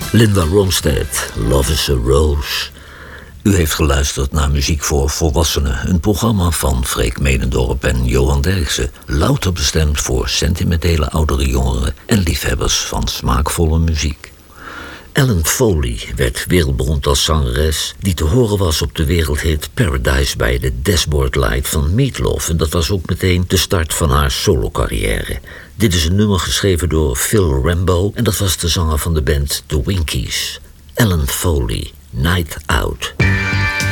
Linda Ronstadt, Love is a Rose. U heeft geluisterd naar Muziek voor Volwassenen, een programma van Freek Medendorp en Johan Derksen, louter bestemd voor sentimentele oudere jongeren en liefhebbers van smaakvolle muziek. Ellen Foley werd wereldberoemd als zangeres die te horen was op de wereldhit Paradise bij de Dashboard Light van Meatloaf. En dat was ook meteen de start van haar solocarrière. Dit is een nummer geschreven door Phil Rambo en dat was de zanger van de band The Winkies. Ellen Foley, Night Out.